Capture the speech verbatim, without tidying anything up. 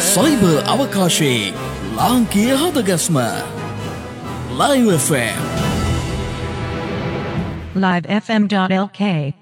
cyber අවකාශයේ ලාංකීය හදගස්ම Live F M live f m dot l k